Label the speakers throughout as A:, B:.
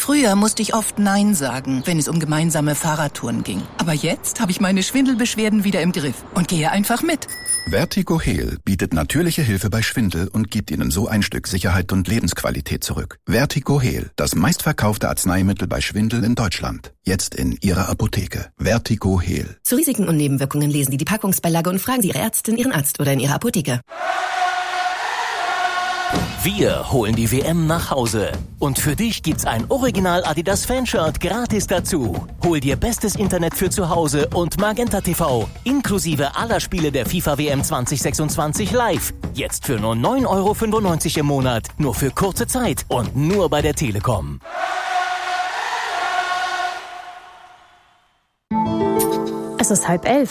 A: Früher musste ich oft Nein sagen, wenn es um gemeinsame Fahrradtouren ging. Aber jetzt habe ich meine Schwindelbeschwerden wieder im Griff und gehe einfach mit.
B: Vertigo Heal bietet natürliche Hilfe bei Schwindel und gibt Ihnen so ein Stück Sicherheit und Lebensqualität zurück. Vertigo Heal, das meistverkaufte Arzneimittel bei Schwindel in Deutschland. Jetzt in Ihrer Apotheke. Vertigo Heal.
C: Zu Risiken und Nebenwirkungen lesen Sie die Packungsbeilage und fragen Sie Ihre Ärztin, Ihren Arzt oder in Ihrer Apotheke.
D: Wir holen die WM nach Hause. Und für dich gibt's ein Original Adidas Fanshirt gratis dazu. Hol dir bestes Internet für zu Hause und Magenta TV, inklusive aller Spiele der FIFA WM 2026 live. Jetzt für nur 9,95 € im Monat. Nur für kurze Zeit und nur bei der Telekom.
E: Es ist 10:30.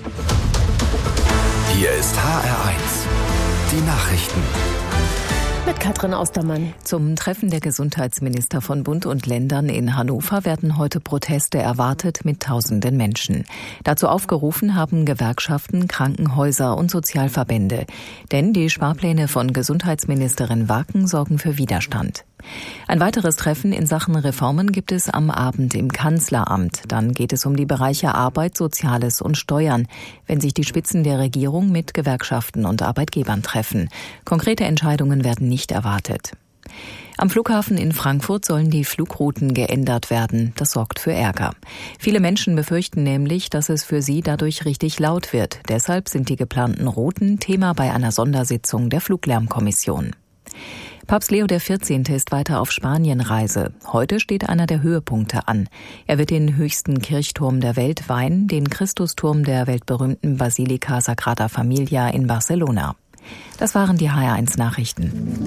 F: Hier ist HR1. Die Nachrichten.
E: Mit Katrin Austermann.
G: Zum Treffen der Gesundheitsminister von Bund und Ländern in Hannover werden heute Proteste erwartet mit tausenden Menschen. Dazu aufgerufen haben Gewerkschaften, Krankenhäuser und Sozialverbände. Denn die Sparpläne von Gesundheitsministerin Waken sorgen für Widerstand. Ein weiteres Treffen in Sachen Reformen gibt es am Abend im Kanzleramt. Dann geht es um die Bereiche Arbeit, Soziales und Steuern, wenn sich die Spitzen der Regierung mit Gewerkschaften und Arbeitgebern treffen. Konkrete Entscheidungen werden nicht erwartet. Am Flughafen in Frankfurt sollen die Flugrouten geändert werden. Das sorgt für Ärger. Viele Menschen befürchten nämlich, dass es für sie dadurch richtig laut wird. Deshalb sind die geplanten Routen Thema bei einer Sondersitzung der Fluglärmkommission. Papst Leo XIV. Ist weiter auf Spanienreise. Heute steht einer der Höhepunkte an. Er wird den höchsten Kirchturm der Welt weihen, den Christusturm der weltberühmten Basilika Sagrada Familia in Barcelona. Das waren die HR1 Nachrichten.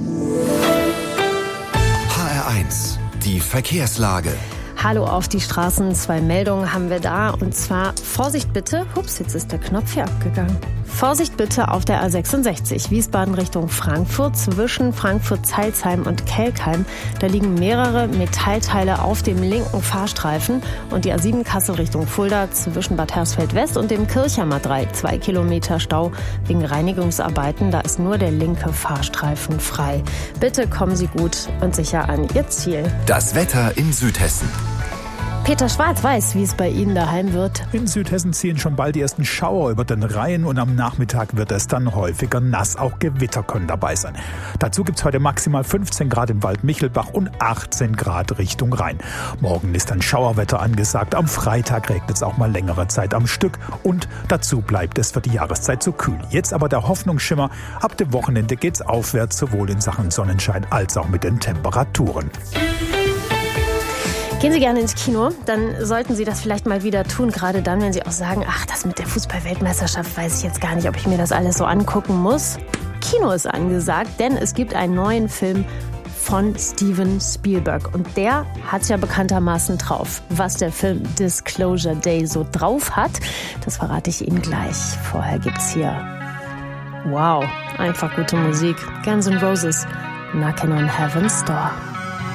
F: HR1, die Verkehrslage.
E: Hallo auf die Straßen, 2 Meldungen haben wir da. Und zwar Vorsicht bitte, jetzt ist der Knopf hier abgegangen. Vorsicht bitte auf der A66, Wiesbaden Richtung Frankfurt, zwischen Frankfurt-Zeilsheim und Kelkheim. Da liegen mehrere Metallteile auf dem linken Fahrstreifen. Und die A7 Kassel Richtung Fulda zwischen Bad Hersfeld-West und dem Kirchhammer Dreieck 2 Kilometer Stau wegen Reinigungsarbeiten. Da ist nur der linke Fahrstreifen frei. Bitte kommen Sie gut und sicher an Ihr Ziel.
F: Das Wetter in Südhessen.
E: Peter Schwarz weiß, wie es bei Ihnen daheim wird.
H: In Südhessen ziehen schon bald die ersten Schauer über den Rhein und am Nachmittag wird es dann häufiger nass. Auch Gewitter können dabei sein. Dazu gibt es heute maximal 15 Grad im Wald Michelbach und 18 Grad Richtung Rhein. Morgen ist dann Schauerwetter angesagt. Am Freitag regnet es auch mal längere Zeit am Stück und dazu bleibt es für die Jahreszeit zu kühl. Jetzt aber der Hoffnungsschimmer. Ab dem Wochenende geht's aufwärts, sowohl in Sachen Sonnenschein als auch mit den Temperaturen.
E: Gehen Sie gerne ins Kino, dann sollten Sie das vielleicht mal wieder tun, gerade dann, wenn Sie auch sagen, das mit der Fußball-Weltmeisterschaft weiß ich jetzt gar nicht, ob ich mir das alles so angucken muss. Kino ist angesagt, denn es gibt einen neuen Film von Steven Spielberg und der hat's ja bekanntermaßen drauf. Was der Film Disclosure Day so drauf hat, das verrate ich Ihnen gleich. Vorher gibt's hier, wow, einfach gute Musik. Guns N' Roses, Knockin' on Heaven's Door.